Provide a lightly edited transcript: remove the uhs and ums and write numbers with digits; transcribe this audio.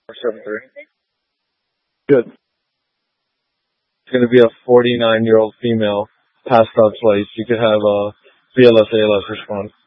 473. Good. It's going to be a 49-year-old female, passed out twice. You could have a BLS ALS response.